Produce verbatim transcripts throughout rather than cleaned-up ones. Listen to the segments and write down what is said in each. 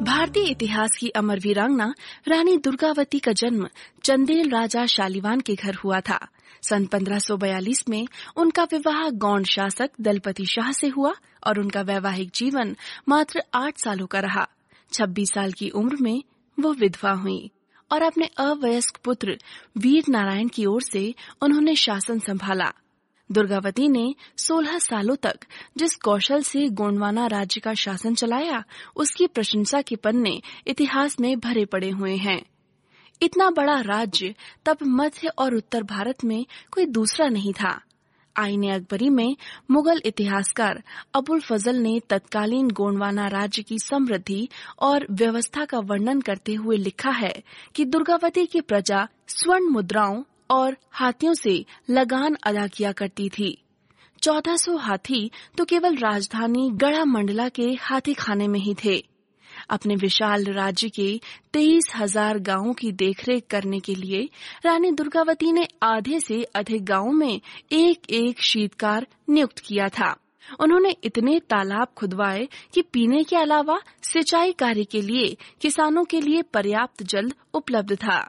भारतीय इतिहास की अमर वीरांगना रानी दुर्गावती का जन्म चंदेल राजा शालीवान के घर हुआ था। सन पंद्रह सौ बयालीस में उनका विवाह गौंड शासक दलपति शाह से हुआ और उनका वैवाहिक जीवन मात्र आठ सालों का रहा। छब्बीस साल की उम्र में वो विधवा हुई और अपने अवयस्क पुत्र वीर नारायण की ओर से उन्होंने शासन संभाला। दुर्गावती ने सोलह सालों तक जिस कौशल से गोंडवाना राज्य का शासन चलाया, उसकी प्रशंसा के पन्ने इतिहास में भरे पड़े हुए हैं। इतना बड़ा राज्य तब मध्य और उत्तर भारत में कोई दूसरा नहीं था। आईने अकबरी में मुगल इतिहासकार अबुल फजल ने तत्कालीन गोंडवाना राज्य की समृद्धि और व्यवस्था का वर्णन करते हुए लिखा है कि दुर्गावती की प्रजा स्वर्ण मुद्राओं और हाथियों से लगान अदा किया करती थी। चौदह सौ हाथी तो केवल राजधानी गढ़ा मंडला के हाथी खाने में ही थे। अपने विशाल राज्य के तेईस हजार गांवों की देखरेख करने के लिए रानी दुर्गावती ने आधे से अधिक गांवों में एक एक शीतकार नियुक्त किया था। उन्होंने इतने तालाब खुदवाए कि पीने के अलावा सिंचाई कार्य के लिए किसानों के लिए पर्याप्त जल उपलब्ध था।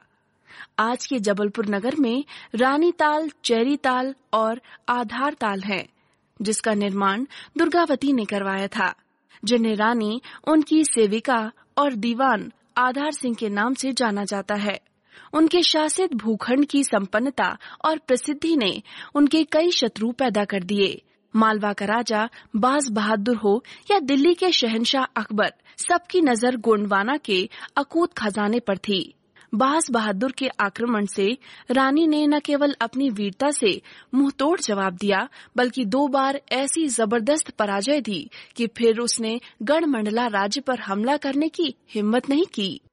आज के जबलपुर नगर में रानी ताल, चेरी ताल और आधार ताल है, जिसका निर्माण दुर्गावती ने करवाया था, जिन्हें रानी उनकी सेविका और दीवान आधार सिंह के नाम से जाना जाता है। उनके शासित भूखंड की संपन्नता और प्रसिद्धि ने उनके कई शत्रु पैदा कर दिए। मालवा का राजा बाज बहादुर हो या दिल्ली के शहंशाह अकबर, सबकी नजर गोंडवाना के अकूत खजाने पर थी। बाज बहादुर के आक्रमण से रानी ने न केवल अपनी वीरता से मुंहतोड़ जवाब दिया, बल्कि दो बार ऐसी जबरदस्त पराजय दी कि फिर उसने गढ़मंडला राज्य पर हमला करने की हिम्मत नहीं की।